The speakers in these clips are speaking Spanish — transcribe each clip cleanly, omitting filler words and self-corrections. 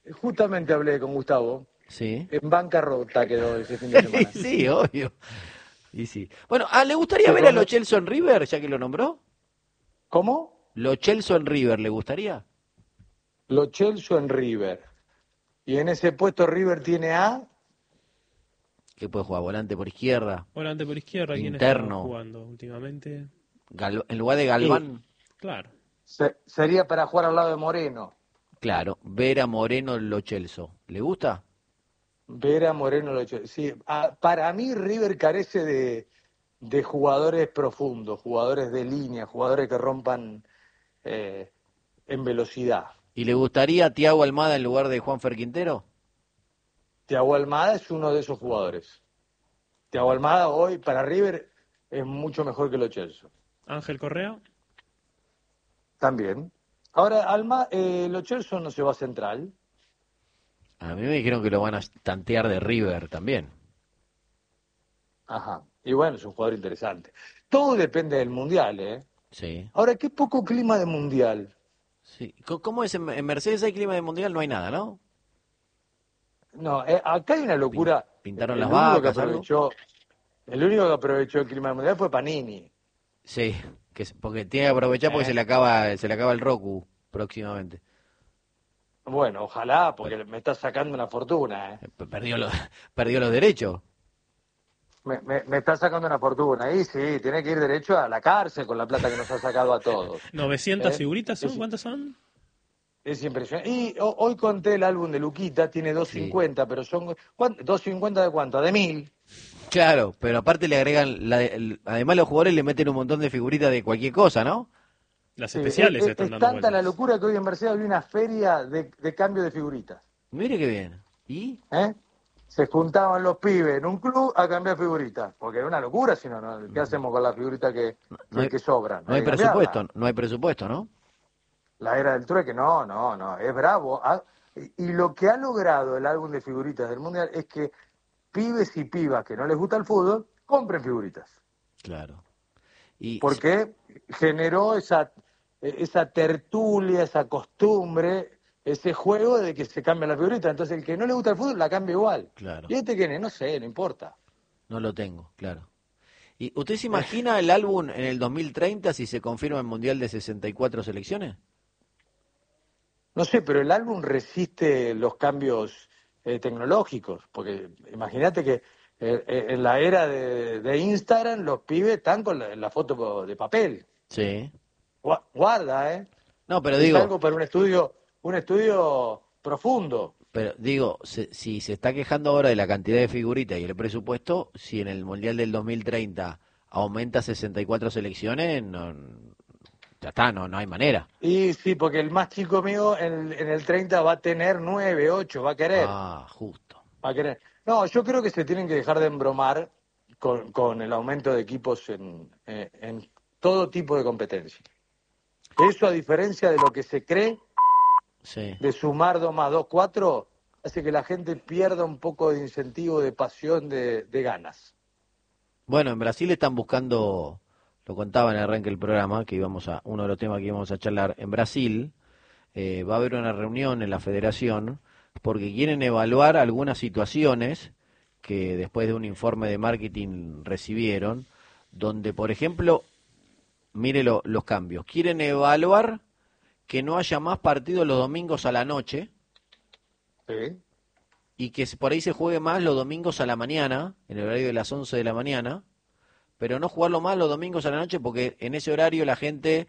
Justamente hablé con Gustavo. Sí. En bancarrota quedó ese fin de semana. Sí, obvio. Y sí. Bueno, ¿le gustaría Se ver a Lo come- Celso en River, ya que lo nombró? ¿Cómo? ¿Lo Celso en River le gustaría? Lo Celso en River. Y en ese puesto River tiene a Que puede jugar volante por izquierda, Volante por izquierda, ¿quién está interno, jugando últimamente? En lugar de y Galván, Claro. sería para jugar al lado de Moreno. claro, Vera Moreno Lo Celso. ¿Le gusta? Vera Moreno Lo Celso. Sí, para mí River carece de jugadores profundos, jugadores de línea, jugadores que rompan eh, en velocidad. ¿Y le gustaría a Thiago Almada en lugar de Juanfer Quintero? Thiago Almada es uno de esos jugadores. Thiago Almada hoy para River es mucho mejor que Lo Celso. Ángel Correa. También. Ahora, Lo Celso no se va a Central. A mí me dijeron que lo van a tantear de River también. Ajá. Y bueno, es un jugador interesante. Todo depende del Mundial, ¿eh? Sí, Ahora, qué poco clima de Mundial. sí. ¿Cómo es en Mercedes hay clima de mundial? No hay nada, ¿no? No, acá hay una locura. ¿Pintaron las El único que vacas, algo? aprovechó, el único que aprovechó el clima del Mundial fue Panini. Sí, porque tiene que aprovechar porque ¿Eh? se le acaba el Roku próximamente. Bueno, ojalá, porque me está sacando una fortuna, ¿eh? Perdió los, perdió los derechos. Me está sacando una fortuna. Y sí, tiene que ir derecho a la cárcel con la plata que nos ha sacado a todos. 900 ¿Eh? figuritas son, Es, ¿cuántas son? es impresionante. Y hoy conté el álbum de Luquita, tiene Sí. 250, pero son... ¿250 de cuánto? ¿De 1000? Claro, pero aparte le agregan, además los jugadores le meten un montón de figuritas de cualquier cosa, ¿no? Las Sí, especiales están es dando tanta la vueltas. locura que hoy en Mercedes había una feria de cambio de figuritas. Mire qué bien. ¿Y? ¿Eh? Se juntaban los pibes en un club a cambiar figuritas, porque era una locura, si no, ¿no? ¿Qué hacemos con las figuritas No hay, que sobran? no Hay hay que cambiarlas. presupuesto, no hay presupuesto, ¿no? La era del trueque, no, no, no, es bravo. Y lo que ha logrado el álbum de figuritas del Mundial es que pibes y pibas que no les gusta el fútbol, compren figuritas. Claro. Y Porque generó esa tertulia, esa costumbre, ese juego de que se cambia la figurita. Entonces el que no le gusta el fútbol la cambia igual. claro, Y este que no sé, no importa. no lo tengo, claro. ¿Y usted se imagina el álbum en el 2030 si se confirma el Mundial de 64 selecciones? No sé, pero el álbum resiste los cambios tecnológicos, porque imagínate que en la era de Instagram los pibes están con la foto de papel. Sí. Guarda, ¿eh? No, pero Es digo, algo para un estudio profundo. si se está quejando ahora de la cantidad de figuritas y el presupuesto, si en el Mundial del 2030 aumenta 64 selecciones, no, ya está, no hay manera. Y sí, porque el más chico mío en el 30 va a tener 9, 8, va a querer. Ah, justo. Va a querer. No, yo creo que se tienen que dejar de embromar con el aumento de equipos en todo tipo de competencia. Eso, a diferencia de lo que se cree, Sí. de sumar 2 más 2, 4, hace que la gente pierda un poco de incentivo, de pasión, de ganas. Bueno, en Brasil están buscando, lo contaba en el arranque del programa, que íbamos a, uno de los temas que íbamos a charlar, en Brasil va a haber una reunión en la federación porque quieren evaluar algunas situaciones que después de un informe de marketing recibieron, donde, por ejemplo, mire los cambios. Quieren evaluar que no haya más partidos los domingos a la noche ¿Sí? y que por ahí se juegue más los domingos a la mañana, en el horario de las 11 de la mañana, pero no jugarlo más los domingos a la noche porque en ese horario la gente,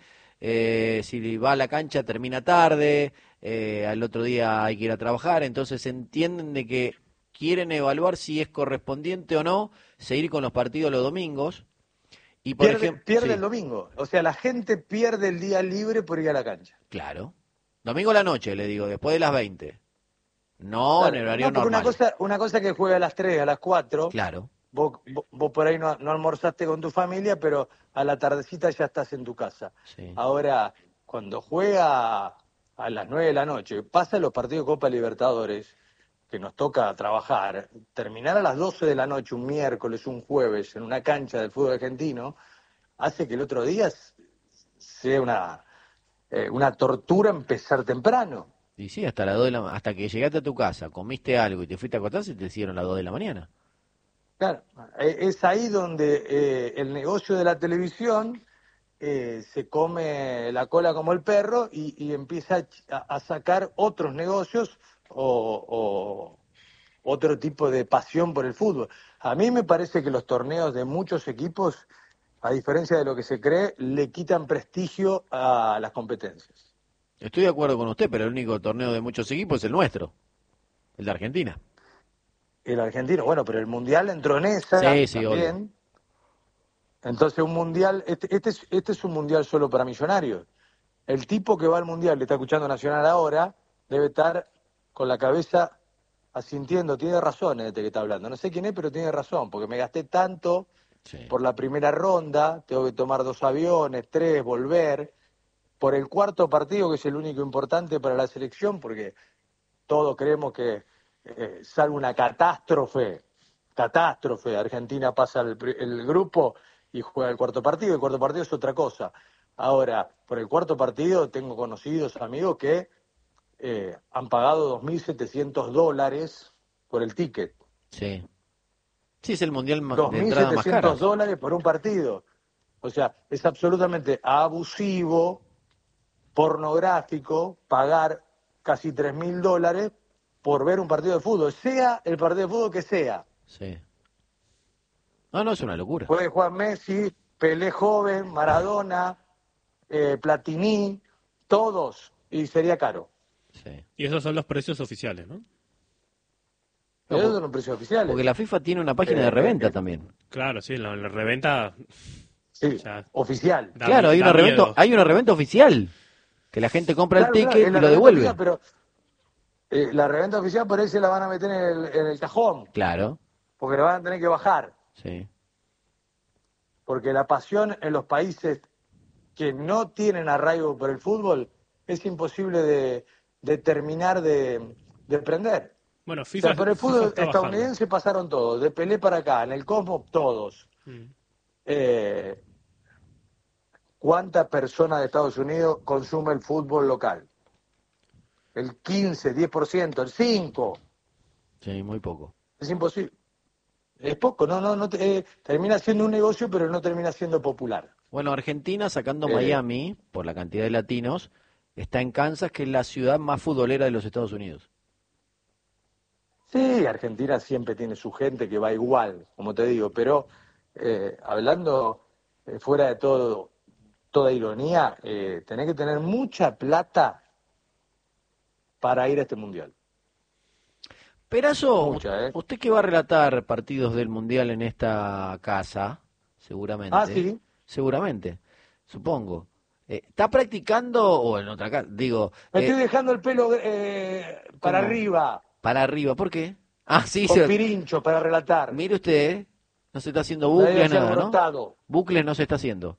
si va a la cancha, termina tarde, al otro día hay que ir a trabajar, entonces entienden de que quieren evaluar si es correspondiente o no seguir con los partidos los domingos. Y por ejemplo, Pierde el sí, domingo. O sea, la gente pierde el día libre por ir a la cancha. claro. Domingo a la noche, le digo, después de las 20. No en Claro. el horario No, porque normal. una cosa es que juega a las 3, a las 4. Claro, Vos por ahí no almorzaste con tu familia, pero a la tardecita ya estás en tu casa. sí. Ahora, cuando juega a las 9 de la noche, pasa los partidos de Copa Libertadores, que nos toca trabajar, terminar a las 12 de la noche, un miércoles, un jueves, en una cancha del fútbol argentino, hace que el otro día sea una tortura empezar temprano. Y sí, hasta las 2 de hasta que llegaste a tu casa, comiste algo y te fuiste a acostar, se te hicieron las 2 de la mañana. Claro, es ahí donde el negocio de la televisión se come la cola como el perro y empieza a sacar otros negocios o otro tipo de pasión por el fútbol. A mí me parece que los torneos de muchos equipos, a diferencia de lo que se cree, le quitan prestigio a las competencias. Estoy de acuerdo con usted, pero el único torneo de muchos equipos es el nuestro, el de Argentina. El argentino, bueno, pero el mundial entró en esa Sí, sí, obvio. también. Entonces un mundial, este es un mundial solo para millonarios. El tipo que va al mundial, le está escuchando Nacional ahora, debe estar con la cabeza asintiendo, tiene razón este que está hablando. No sé quién es, pero tiene razón, porque me gasté tanto Sí. por la primera ronda, tengo que tomar 2 aviones, 3, volver, por el cuarto partido, que es el único importante para la selección, porque todos creemos que salvo una catástrofe, Argentina pasa el grupo y juega el cuarto partido es otra cosa. Ahora, por el cuarto partido tengo conocidos, amigos, que han pagado $2.700 por el ticket. Sí. Sí, es el mundial Dos de mil entrada más setecientos caras. dólares por un partido. O sea, es absolutamente abusivo, pornográfico, pagar casi $3.000 por ver un partido de fútbol, sea el partido de fútbol que sea. Sí. No, no, es una locura. Puede jugar Messi, Pelé joven, Maradona, Platini, todos, y sería caro. Sí. Y esos son los precios oficiales, ¿no? No, Esos son los precios oficiales. porque la FIFA tiene una página de reventa también. Claro, sí, la reventa Sí, ya oficial. Claro, hay da miedo. hay una reventa oficial, que la gente compra el Claro, claro, ticket es y la lo reventa devuelve. oficial, pero la reventa oficial por ahí se la van a meter en el cajón, Claro, porque la van a tener que bajar. sí. Porque la pasión en los países que no tienen arraigo por el fútbol es imposible de terminar de prender. Bueno, O sea, por el FIFA fútbol está bajando. estadounidense pasaron todos, de Pelé para acá, en el Cosmos todos. Mm. ¿Cuántas personas de Estados Unidos consume el fútbol local? El 15, 10%, el 5%. Sí, muy poco. Es imposible. Es poco, termina siendo un negocio, pero no termina siendo popular. Bueno, Argentina, sacando Eh. Miami, por la cantidad de latinos, está en Kansas, que es la ciudad más futbolera de los Estados Unidos. Sí, Argentina siempre tiene su gente que va igual, como te digo, pero hablando fuera de toda ironía, tenés que tener mucha plata para ir a este mundial. Perazo, Mucha, ¿eh? usted que va a relatar partidos del Mundial en esta casa, seguramente. Ah, sí. Seguramente, supongo. ¿Está practicando o en otra casa? Digo, Me estoy dejando el pelo para ¿cómo? arriba, Para arriba, ¿por qué? Ah, sí, con pirincho para relatar. mire usted, no se está haciendo Nadie bucles, se ha nada, ¿no? alborotado. Bucles no se está haciendo.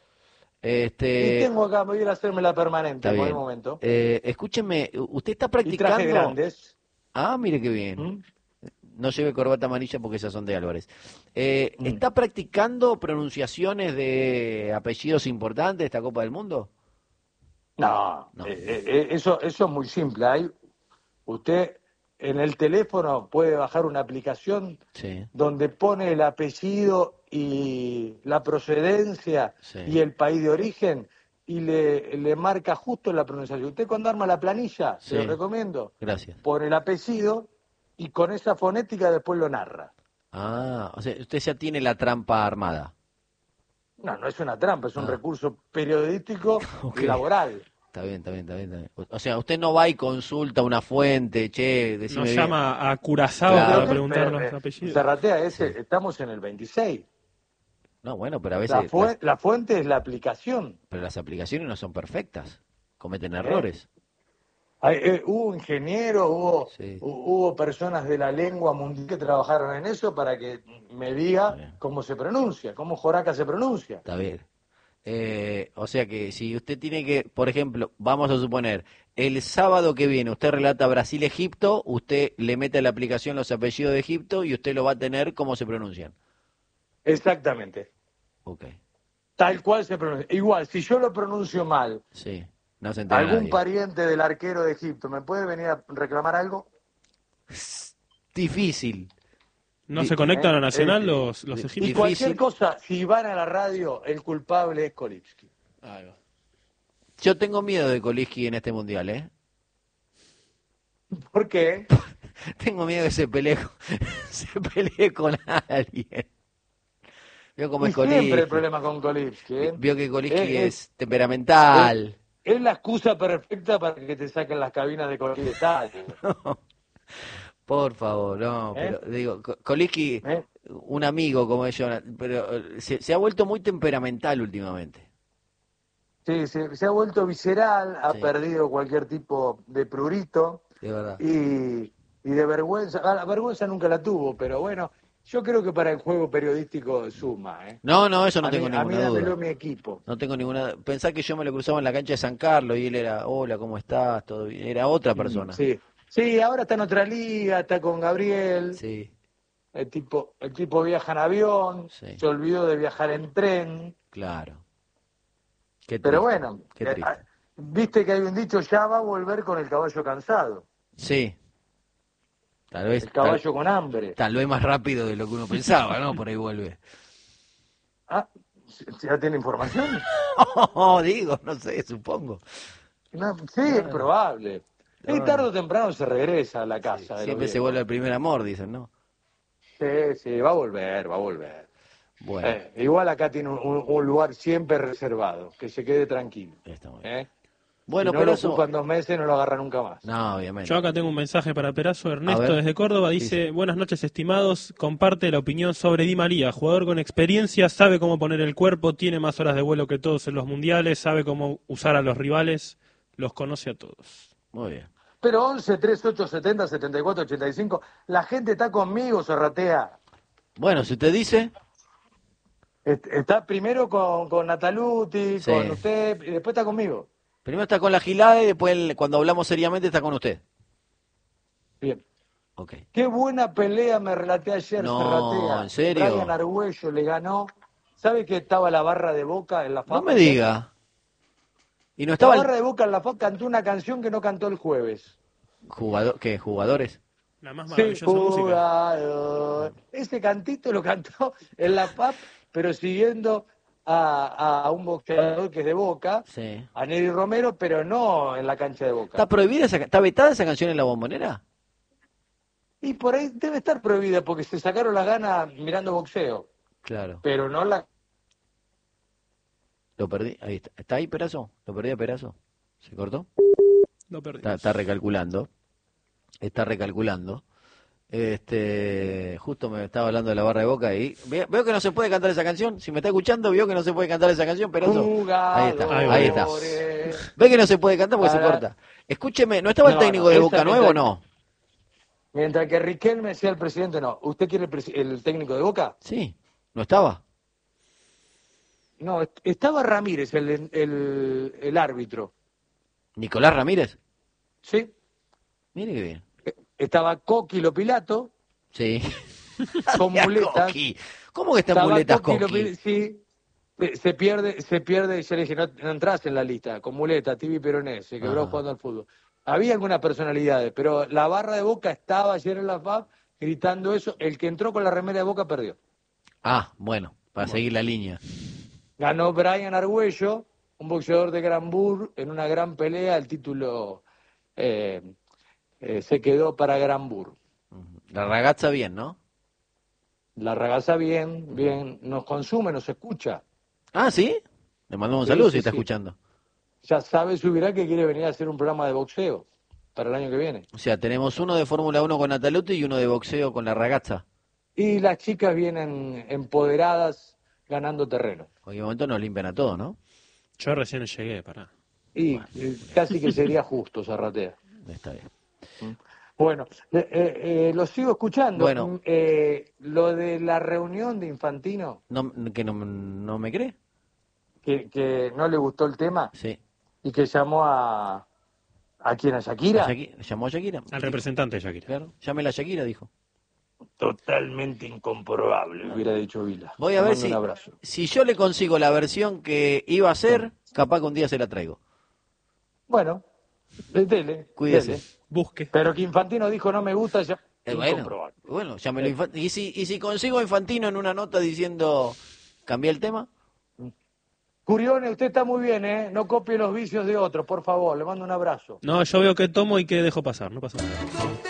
Y tengo acá, me voy a ir a hacerme la permanente Está por el bien. momento. Escúcheme, ¿usted está Y traje practicando? grandes. Ah, mire qué bien. ¿Mm? No lleve corbata amarilla porque esas son de Álvarez. ¿Está practicando pronunciaciones de apellidos importantes de esta Copa del Mundo? No, No. eso es muy simple. Usted en el teléfono puede bajar una aplicación Sí, donde pone el apellido y la procedencia sí. y el país de origen y le marca justo la pronunciación. Usted cuando arma la planilla, Sí. se lo recomiendo, Gracias. pone el apellido y con esa fonética después lo narra. Ah, o sea, usted ya tiene la trampa armada. No es una trampa, es un Ah. recurso periodístico Ok. y laboral. Está bien, está bien, está bien, está bien. O sea, usted no va y consulta una fuente, che, decime Nos bien. llama a Curazao Claro. para Pero, preguntar los apellidos. Zarratea, Sí. estamos en el 26. No, bueno, pero a veces La fuente es la aplicación. pero las aplicaciones no son perfectas. Cometen errores. Hubo ingenieros, Sí. hubo personas de la lengua mundial que trabajaron en eso para que me diga Bien. cómo se pronuncia, cómo Joraca se pronuncia. Está bien. O sea que si usted tiene que, por ejemplo, vamos a suponer, el sábado que viene usted relata Brasil-Egipto, usted le mete a la aplicación los apellidos de Egipto y usted lo va a tener cómo se pronuncian. Exactamente. Ok, Tal cual se pronuncia. Igual, si yo lo pronuncio mal, sí. No se entera ¿Algún nadie. pariente del arquero de Egipto me puede venir a reclamar algo? Difícil. ¿No se conectan a Nacional los Y egipcios? cualquier Difícil. cosa, si van a la radio, el culpable es Kolipski. Ahí va. Yo tengo miedo de Koliski en este mundial, ¿eh? ¿Por qué? Tengo miedo que se pelee, se pelee con alguien. Vio cómo Y es siempre el Koliski. problema con Kolipski. Vio que Koliski Es- es temperamental. Es la excusa perfecta para que te saquen las cabinas de cualquier estadio. Por favor, no, ¿Eh? pero digo, Koliski, ¿Eh? un amigo como ellos, pero se ha vuelto muy temperamental últimamente. Sí, se ha vuelto visceral, ha Sí. perdido cualquier tipo de prurito De verdad. y de vergüenza. La vergüenza nunca la tuvo, pero bueno, yo creo que para el juego periodístico suma. No, eso no A mí, tengo a mí ninguna dámelo duda. mi equipo. No tengo ninguna. Pensá que yo me lo cruzaba en la cancha de San Carlos y él era, hola, ¿cómo estás? ¿Todo bien? Era otra persona. Sí, sí, ahora está en otra liga, está con Gabriel. Sí, El tipo viaja en avión, Sí. se olvidó de viajar en tren. claro. Qué Pero triste, bueno, qué triste. viste que hay un dicho, ya va a volver con el caballo cansado, Sí. Tal vez, el caballo con hambre. tal vez más rápido de lo que uno pensaba, ¿no? Por ahí vuelve. Ah, ¿ya tiene información? Digo, no sé, supongo. No, sí, es probable. No, Y tarde o temprano se regresa a la casa. de los Siempre se viejos. vuelve al primer amor, dicen, ¿no? Sí, va a volver, va a volver. Bueno, Igual acá tiene un lugar siempre reservado, que se quede tranquilo. está muy bien. ¿eh? Bueno, Si no pero lo eso. ocupan 2 meses, no lo agarra nunca más. No, obviamente. Yo acá tengo un mensaje para Perazo. A Ernesto ver. desde Córdoba dice, buenas noches estimados, comparte la opinión sobre Di María, jugador con experiencia, sabe cómo poner el cuerpo, tiene más horas de vuelo que todos en los mundiales, sabe cómo usar a los rivales, los conoce a todos. Muy bien. Pero 11, 38, 70, 74, 85, la gente está conmigo, Zorratea. Bueno, si usted dice, Está primero con Nataluti, Sí. con usted, y después está conmigo. primero está con la gilada y después, cuando hablamos seriamente, está con usted. Bien. Ok. Qué buena pelea me relaté ayer, No, Serratea. ¿en serio? Brian Argüello le ganó. ¿Sabe que estaba la barra de Boca en la FAP? No me diga. Y no La estaba barra el de Boca en la FAP cantó una canción que no cantó el jueves. jugador, ¿qué? ¿Jugadores? La más Sí, maravillosa música. jugador. Ese cantito lo cantó en la FAP, pero siguiendo a un boxeador que es de Boca, Sí. a Neri Romero, pero no en la cancha de Boca. ¿Está prohibida está vetada esa canción en la Bombonera? Y por ahí debe estar prohibida porque se sacaron las ganas mirando boxeo, Claro. pero no la... Lo perdí. Ahí está. ¿Está ahí, Perazo? ¿Lo perdí a Perazo? ¿Se cortó? Lo perdí. Está recalculando. Está recalculando. Justo me estaba hablando de la barra de Boca y veo que no se puede cantar esa canción. Si me está escuchando, vio que no se puede cantar esa canción, Perazo. Ahí está, ahí está. Jugadores. Ve que no se puede cantar porque se Para- corta. Escúcheme, ¿no estaba el No, técnico no, de esa Boca mientras- Nuevo o no? Mientras que Riquelme sea el presidente, no. ¿Usted quiere el técnico de Boca? Sí, ¿no estaba? No, estaba Ramírez, el árbitro. ¿Nicolás Ramírez? ¿Sí? Mire qué bien. Estaba Coquilo Pilato, Sí. con muletas. Coqui. ¿Cómo que está en Estaba muletas, Coquilo Coqui? sí. Se pierde, yo le dije, no entras en la lista, con muleta, Tibi Peroné, se quebró Ajá. jugando al fútbol. Había algunas personalidades, pero la barra de Boca estaba ayer en la FAB gritando eso. El que entró con la remera de Boca perdió. Ah, bueno, para seguir la línea. Ganó Brian Argüello, un boxeador de Granbur, en una gran pelea. El título se quedó para Granbur. La ragazza bien, ¿no? La ragaza bien, nos consume, nos escucha. Ah, ¿sí? Le mandamos un Sí, saludo sí, si está sí. escuchando. Ya sabe, subirá que quiere venir a hacer un programa de boxeo para el año que viene. O sea, tenemos uno de Fórmula 1 con Nataluti y uno de boxeo con la ragazza. Y las chicas vienen empoderadas, ganando terreno. En cualquier momento nos limpian a todos, ¿no? Yo recién llegué, pará. Y casi que sería justo, Zarratea. Está bien. Bueno, lo sigo escuchando. Bueno. Lo de la reunión de Infantino, ¿Que no me cree? que no le gustó el tema Sí. y que llamó ¿a quién? ¿A Shakira? ¿Llamó a Shakira? Al representante de Shakira. Claro. Llámela a Shakira, dijo. Totalmente incomprobable, hubiera dicho Vila. Voy a Le ver mando un abrazo. si yo le consigo la versión que iba a hacer, capaz que un día se la traigo. Bueno, dele. Cuídese. Dele. Busque. Pero que Infantino dijo no me gusta, ya Bueno, incomprobable. bueno, llámelo Infantino. ¿Y si consigo a Infantino en una nota diciendo, ¿cambié el tema? Curione, usted está muy bien, ¿eh? No copie los vicios de otros, por favor. Le mando un abrazo. No, yo veo que tomo y que dejo pasar, no pasa nada.